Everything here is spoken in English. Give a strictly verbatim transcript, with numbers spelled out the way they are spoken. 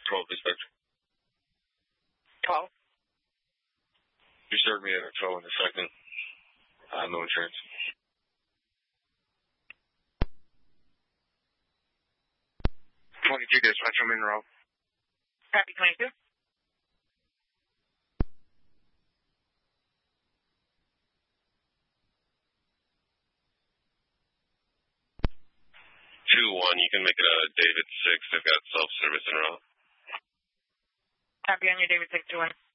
twelve dispatch. twelve? You served me at a tow in a second. Uh, no insurance. twenty-two dispatch, I'm in row. Copy, twenty-two. two one, you can make it a David six. They've got self-service in row. Copy on your David six two one.